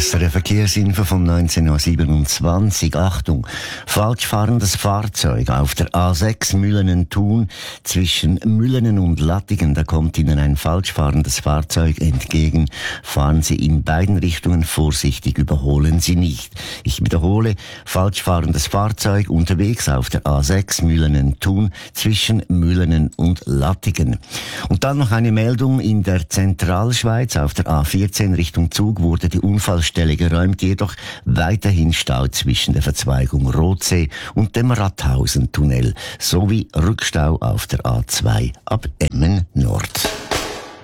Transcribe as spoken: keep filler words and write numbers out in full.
S R F Verkehrsinfo von neunzehn Uhr siebenundzwanzig. Achtung, falsch fahrendes Fahrzeug auf der A sechs Müllenen-Thun zwischen Müllenen und Lattingen. Da kommt Ihnen ein falsch fahrendes Fahrzeug entgegen. Fahren Sie in beiden Richtungen vorsichtig, überholen Sie nicht. Ich wiederhole, falsch fahrendes Fahrzeug unterwegs auf der A sechs Müllenen-Thun zwischen Müllenen und Lattingen. Und dann noch eine Meldung: in der Zentralschweiz auf der A vierzehn Richtung Zug wurde die Unfallstelle geräumt, jedoch weiterhin Stau zwischen der Verzweigung Rotsee und dem Ratthausen-Tunnel sowie Rückstau auf der A zwei ab Emmen Nord.